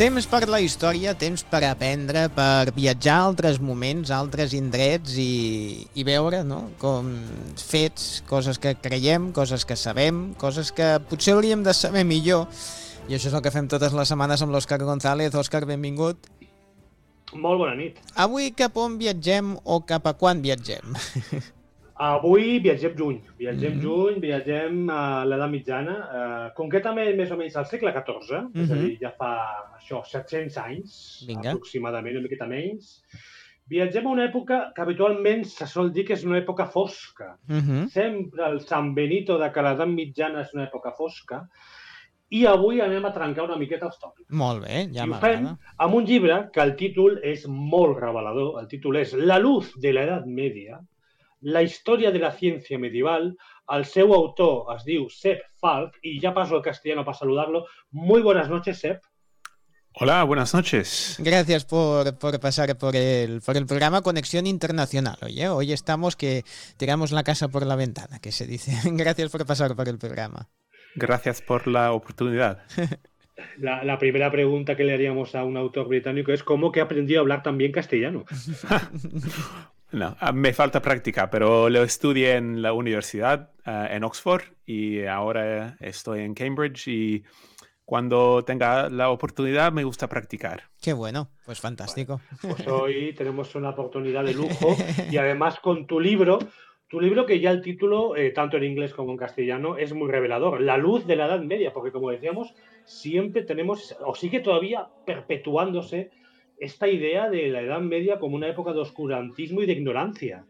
Temps per la història, temps per aprendre, per viatjar a altres moments, a altres indrets i veure, no?, com fets, coses que creiem, coses que sabem, coses que potser hauríem de saber millor. I això és el que fem totes les setmanes amb l'Òscar González. Òscar, benvingut. Molt bona nit. Avui cap on viatgem o cap a quan viatgem? Avui viatgem lluny. Viatgem a l'edat mitjana, concretament més o menys al segle XIV, és a dir, ja fa això, 700 anys, aproximadament, una miqueta menys. Viatgem a una època que habitualment se sol dir que és una època fosca. Sempre el San Benito de que l'edat mitjana és una època fosca, i avui anem a trencar una miqueta els tòpics. Molt bé, ja m'agrada. I ho fem amb un llibre que el títol és molt revelador. El títol és La luz de la Edad Media, la història de la ciència medieval. El seu autor es diu Sepp Falk, y ya paso al castellano para saludarlo. Muy buenas noches, Sepp. Hola, buenas noches. Gracias por pasar por el programa Conexión Internacional. Oye, hoy estamos que tiramos la casa por la ventana, que se dice. Gracias por pasar por el programa. Gracias por la oportunidad. La primera pregunta que le haríamos a un autor británico es ¿cómo que ha aprendido a hablar tan bien castellano? No, me falta práctica, pero lo estudié en la universidad, en Oxford, y ahora estoy en Cambridge, y cuando tenga la oportunidad me gusta practicar. Qué bueno, pues fantástico. Bueno, pues hoy tenemos una oportunidad de lujo, y además con tu libro que ya el título, tanto en inglés como en castellano, es muy revelador. La luz de la Edad Media, porque como decíamos, siempre tenemos, o sigue todavía perpetuándose, esta idea de la Edad Media como una época de oscurantismo y de ignorancia.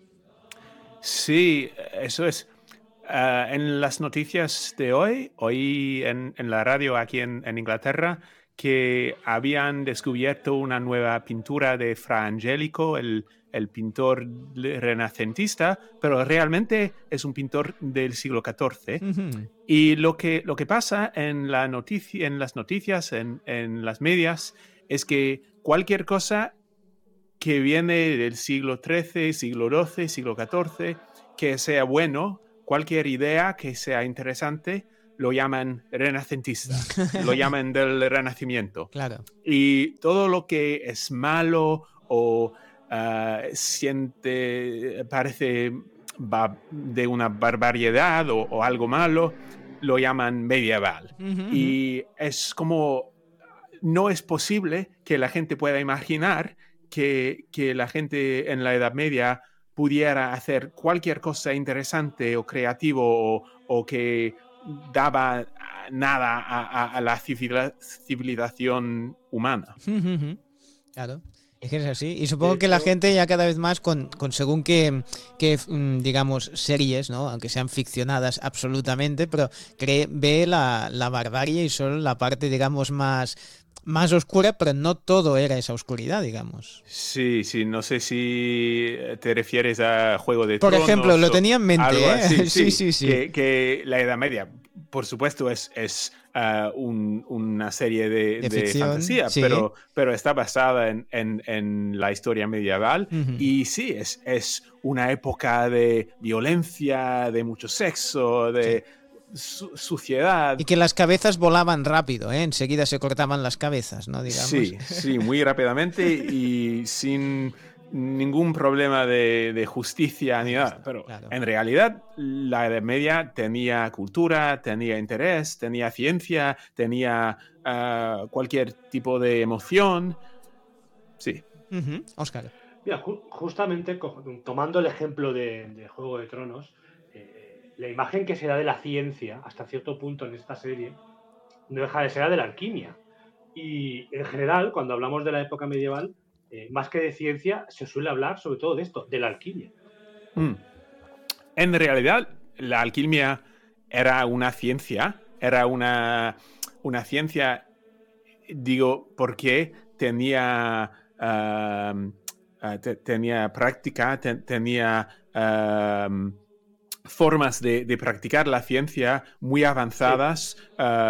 Sí, eso es. En las noticias de hoy en la radio aquí en Inglaterra, que habían descubierto una nueva pintura de Fra Angelico, el pintor renacentista, pero realmente es un pintor del siglo XIV. Y lo que pasa en las noticias, en las medias, es que cualquier cosa que viene del siglo XIII, siglo XII, siglo XIV, que sea bueno, cualquier idea que sea interesante, lo llaman renacentista, lo llaman del Renacimiento. Claro. Y todo lo que es malo o parece de una barbaridad o algo malo, lo llaman medieval. Y es como, no es posible que la gente pueda imaginar que la gente en la Edad Media pudiera hacer cualquier cosa interesante o creativo o que daba nada a la civilización humana. Claro. Es que es así. Y supongo que la gente ya cada vez más con según que digamos, series, ¿no?, aunque sean ficcionadas absolutamente, pero ve la barbarie y solo la parte, digamos, más oscura, pero no todo era esa oscuridad, digamos. Sí, no sé si te refieres a Juego de Tronos. Por ejemplo, lo tenía en mente, algo así, sí. Que la Edad Media, por supuesto, es una serie de ficción, fantasía, sí. pero está basada en la historia medieval. Y sí, es una época de violencia, de mucho sexo, de suciedad. Y que las cabezas volaban rápido, enseguida se cortaban las cabezas, ¿no?, digamos. Sí, muy rápidamente y sin ningún problema de justicia ni nada. Pero claro, en realidad la Edad Media tenía cultura, tenía interés, tenía ciencia, tenía cualquier tipo de emoción. Sí. Óscar. Mira, justamente tomando el ejemplo de Juego de Tronos, la imagen que se da de la ciencia hasta cierto punto en esta serie no deja de ser la de la alquimia. Y en general, cuando hablamos de la época medieval, más que de ciencia, se suele hablar sobre todo de esto, de la alquimia. En realidad, la alquimia era una ciencia, digo, porque tenía práctica, tenía formas de practicar la ciencia muy avanzadas,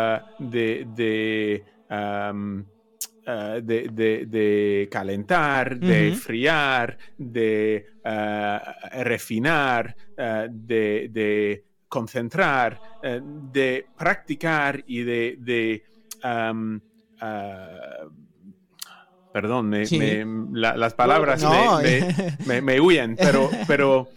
de calentar, de enfriar, de refinar, de concentrar, de practicar y de perdón, Sí. las palabras No. me huyen, pero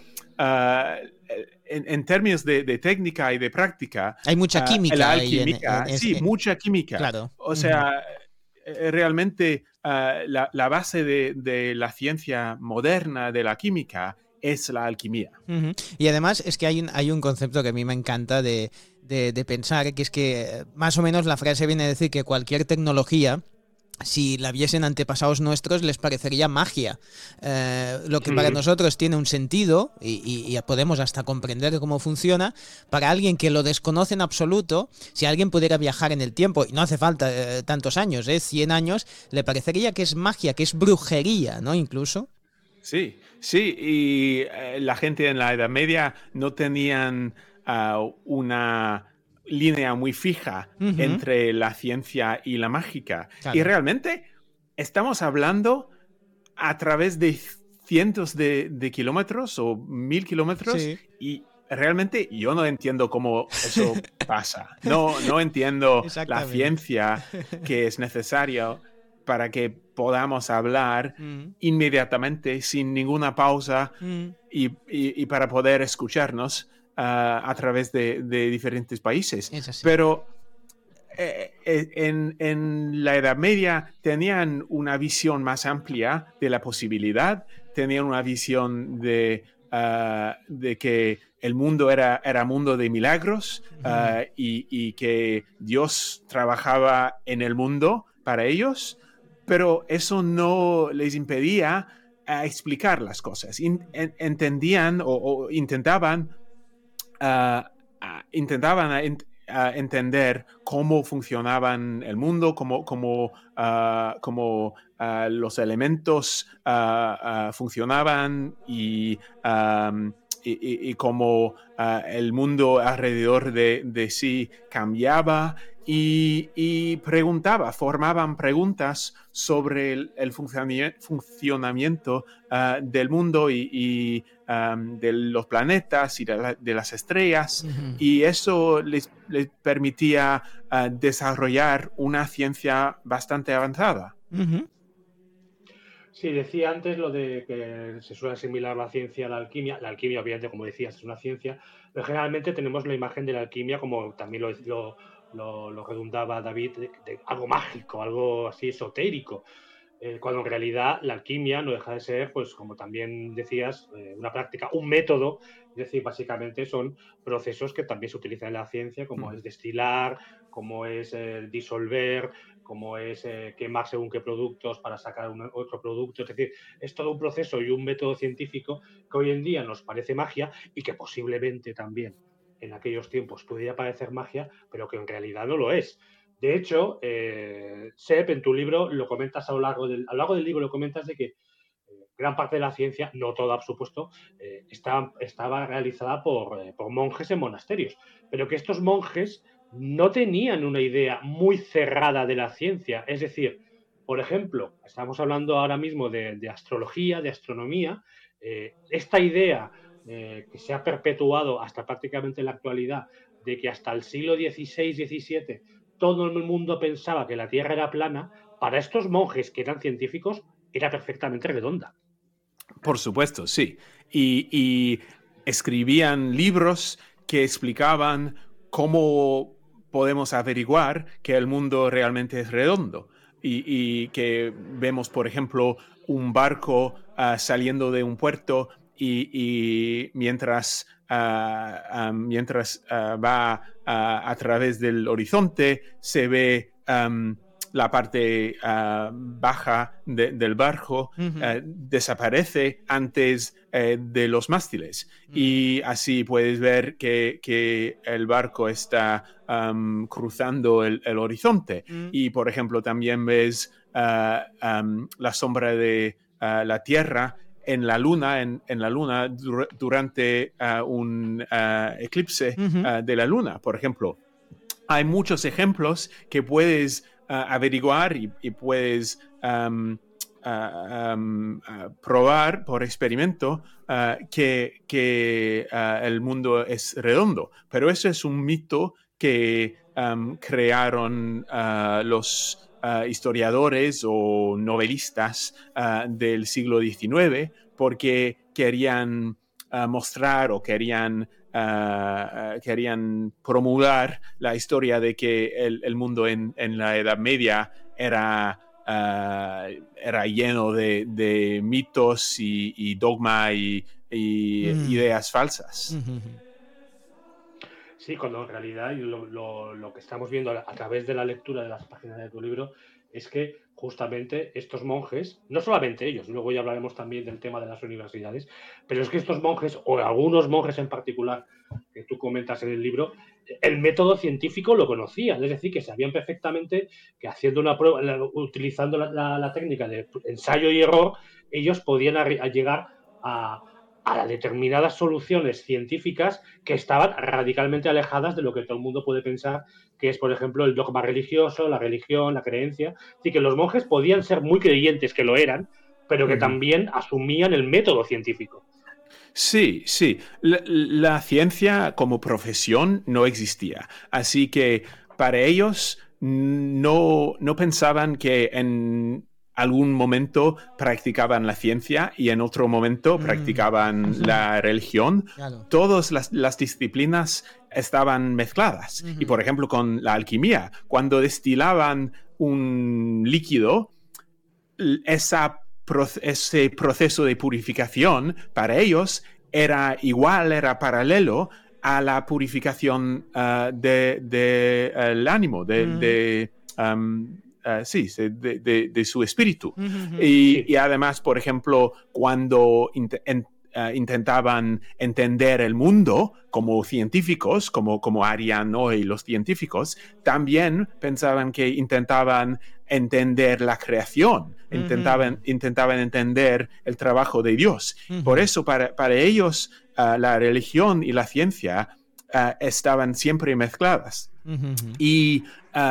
en términos de técnica y de práctica, hay mucha química. la ahí alquímica, sí, mucha química. Claro. O sea, realmente la base de la ciencia moderna de la química es la alquimia. Y además es que hay un concepto que a mí me encanta de pensar, que es que más o menos la frase viene a decir que cualquier tecnología, si la viesen antepasados nuestros, les parecería magia. Lo que para nosotros tiene un sentido y podemos hasta comprender cómo funciona, para alguien que lo desconoce en absoluto, si alguien pudiera viajar en el tiempo, y no hace falta tantos años, 100 años, le parecería que es magia, que es brujería, ¿no? Incluso. Sí, y la gente en la Edad Media no tenían una línea muy fija entre la ciencia y la mágica. Claro. Y realmente estamos hablando a través de cientos de kilómetros o 1000 kilómetros, sí. y realmente yo no entiendo cómo eso pasa. No entiendo la ciencia que es necesaria para que podamos hablar inmediatamente, sin ninguna pausa, y para poder escucharnos a través de diferentes países. Pero en la Edad Media tenían una visión más amplia de la posibilidad, tenían una visión de que el mundo era mundo de milagros, y que Dios trabajaba en el mundo para ellos, pero eso no les impedía explicar las cosas. Entendían o intentaban entender cómo funcionaban el mundo, cómo los elementos funcionaban, y cómo el mundo alrededor de sí cambiaba, y formaban preguntas sobre el funcionamiento del mundo y de los planetas y de las estrellas, y eso les permitía desarrollar una ciencia bastante avanzada. Sí, decía antes lo de que se suele asimilar la ciencia a la alquimia. La alquimia, obviamente, como decías, es una ciencia, pero generalmente tenemos la imagen de la alquimia, como también lo redundaba David, de algo mágico, algo así esotérico. Cuando en realidad la alquimia no deja de ser, pues como también decías, una práctica, un método. Es decir, básicamente son procesos que también se utilizan en la ciencia, como es destilar, como es disolver, como es quemar según qué productos para sacar otro producto. Es decir, es todo un proceso y un método científico que hoy en día nos parece magia, y que posiblemente también en aquellos tiempos pudiera parecer magia, pero que en realidad no lo es. De hecho, Sep, en tu libro lo comentas a lo largo del libro, lo comentas de que gran parte de la ciencia, no toda, por supuesto, estaba realizada por monjes en monasterios, pero que estos monjes no tenían una idea muy cerrada de la ciencia. Es decir, por ejemplo, estamos hablando ahora mismo de astrología, de astronomía. Esta idea que se ha perpetuado hasta prácticamente la actualidad, de que hasta el siglo XVI, XVII todo el mundo pensaba que la Tierra era plana, para estos monjes que eran científicos era perfectamente redonda. Por supuesto, sí. Y escribían libros que explicaban cómo podemos averiguar que el mundo realmente es redondo. Y que vemos, por ejemplo, un barco saliendo de un puerto, y mientras va a través del horizonte, se ve la parte baja del barco desaparece antes de los mástiles. Y así puedes ver que el barco está cruzando el horizonte. Y, por ejemplo, también ves la sombra de la Tierra en la Luna, durante un eclipse de la Luna, por ejemplo. Hay muchos ejemplos que puedes averiguar y puedes probar por experimento que el mundo es redondo. Pero eso es un mito que crearon los historiadores o novelistas del siglo XIX, porque querían mostrar o querían promulgar la historia de que el mundo en la Edad Media era lleno de mitos y dogma y ideas falsas. Sí, cuando en realidad lo que estamos viendo a través de la lectura de las páginas de tu libro es que justamente estos monjes, no solamente ellos, luego ya hablaremos también del tema de las universidades, pero es que estos monjes, o algunos monjes en particular que tú comentas en el libro, el método científico lo conocían, es decir, que sabían perfectamente que haciendo una prueba, utilizando la técnica de ensayo y error, ellos podían llegar a determinadas soluciones científicas que estaban radicalmente alejadas de lo que todo el mundo puede pensar que es, por ejemplo, el dogma religioso, la religión, la creencia. Así que los monjes podían ser muy creyentes, que lo eran, pero que también asumían el método científico. Sí, sí. La ciencia como profesión no existía. Así que para ellos no pensaban que en algún momento practicaban la ciencia y en otro momento practicaban la religión. Claro. Todas las disciplinas estaban mezcladas. Y por ejemplo, con la alquimia, cuando destilaban un líquido, ese proceso de purificación para ellos era paralelo a la purificación del ánimo, de su espíritu. Y además, por ejemplo, cuando intentaban entender el mundo como científicos, como harían hoy los científicos, también pensaban que intentaban entender la creación, intentaban entender el trabajo de Dios. Por eso, para ellos, la religión y la ciencia estaban siempre mezcladas. Y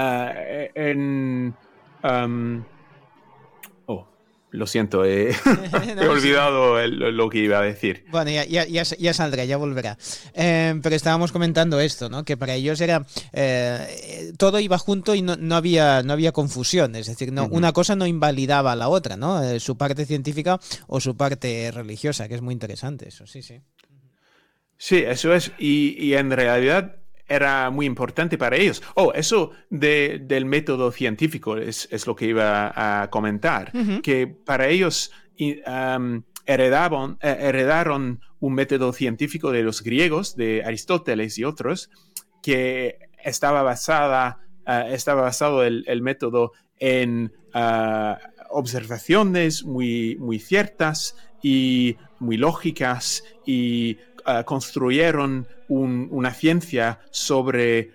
lo siento, he olvidado lo que iba a decir. Bueno, ya saldrá, ya volverá. Pero estábamos comentando esto, ¿no? Que para ellos era todo iba junto y no había confusión. Es decir, una cosa no invalidaba a la otra, ¿no? Su parte científica o su parte religiosa, que es muy interesante eso, sí. Sí, eso es. Y en realidad era muy importante para ellos. Eso del método científico es lo que iba a comentar, que para ellos heredaron un método científico de los griegos, de Aristóteles y otros, que estaba basado el método en observaciones muy, muy ciertas y muy lógicas, y construyeron una ciencia sobre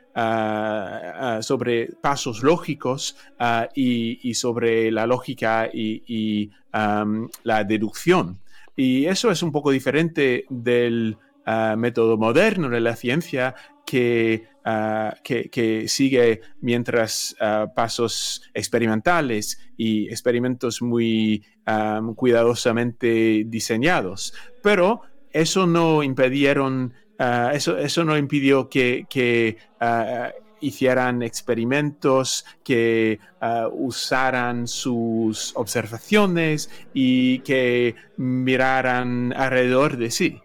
pasos lógicos y sobre la lógica y la deducción. Y eso es un poco diferente del método moderno de la ciencia que sigue mientras pasos experimentales y experimentos muy cuidadosamente diseñados. Pero eso no impidió que hicieran experimentos, que usaran sus observaciones y que miraran alrededor de sí.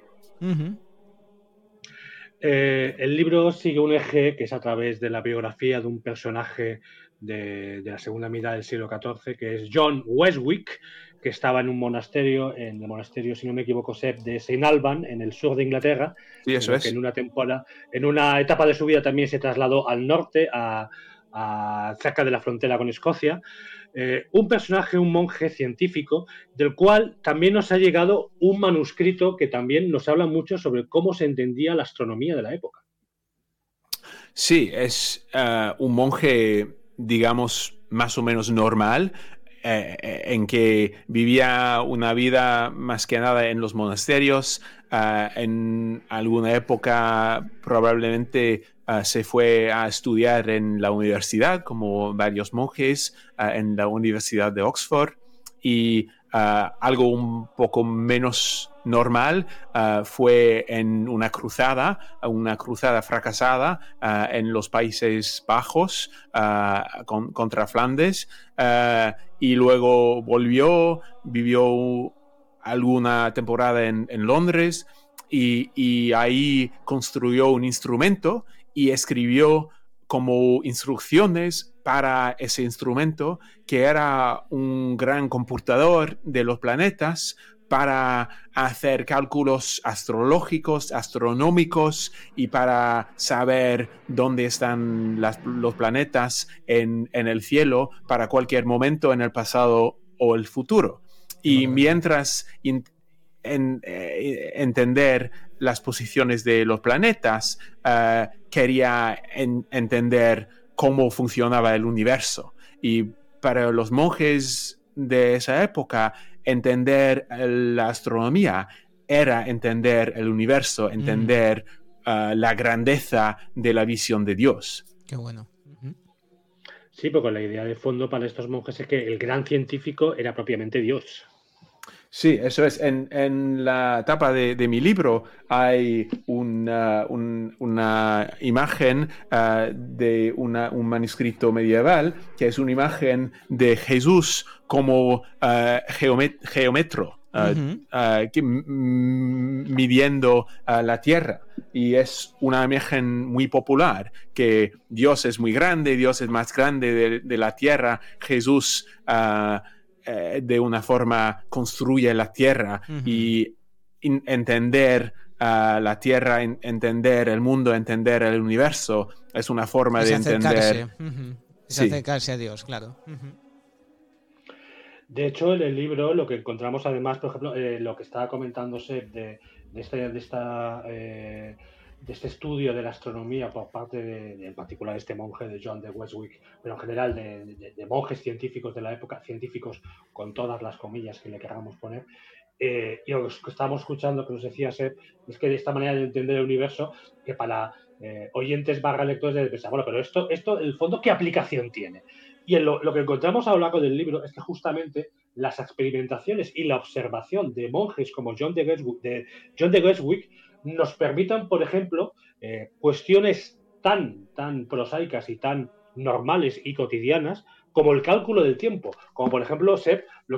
El libro sigue un eje que es a través de la biografía de un personaje de la segunda mitad del siglo XIV, que es John Westwick, que estaba en un monasterio, en el monasterio, si no me equivoco, de St. Alban, en el sur de Inglaterra. Sí, eso es. Que en una etapa de su vida también se trasladó al norte, cerca de la frontera con Escocia. Un personaje, un monje científico, del cual también nos ha llegado un manuscrito que también nos habla mucho sobre cómo se entendía la astronomía de la época. Sí, es un monje, digamos, más o menos normal, en que vivía una vida más que nada en los monasterios. En alguna época probablemente se fue a estudiar en la universidad, como varios monjes, en la Universidad de Oxford, y algo un poco menos normal fue en una cruzada fracasada en los Países Bajos contra Flandes, y luego vivió alguna temporada en Londres, y ahí construyó un instrumento y escribió como instrucciones para ese instrumento, que era un gran computador de los planetas para hacer cálculos astrológicos, astronómicos, y para saber dónde están los planetas en el cielo para cualquier momento en el pasado o el futuro. Y mientras entender las posiciones de los planetas, quería entender cómo funcionaba el universo. Y para los monjes de esa época, entender la astronomía era entender el universo, entender la grandeza de la visión de Dios. Qué bueno. Sí, porque la idea de fondo para estos monjes es que el gran científico era propiamente Dios. Sí, eso es. En la tapa de mi libro hay una imagen de un manuscrito medieval, que es una imagen de Jesús como geómetro, midiendo la tierra. Y es una imagen muy popular, que Dios es muy grande, Dios es más grande de la tierra, Jesús de una forma construye la tierra, y entender la tierra, entender el mundo, entender el universo, es una forma de entender. Es acercarse a Dios, claro. De hecho, en el libro lo que encontramos además, por ejemplo, lo que estaba comentando Seb de este estudio de la astronomía por parte en particular este monje de John de Westwick, pero en general de monjes científicos de la época, científicos con todas las comillas que le queramos poner, y lo que estábamos escuchando, que nos decía Seb, es que de esta manera de entender el universo, que para oyentes / lectores de pensar, bueno, pero esto, en el fondo, ¿qué aplicación tiene? Y lo que encontramos a lo largo del libro es que justamente las experimentaciones y la observación de monjes como John de Westwick nos permitan, por ejemplo, cuestiones tan prosaicas y tan normales y cotidianas como el cálculo del tiempo. Como por ejemplo, Seb, lo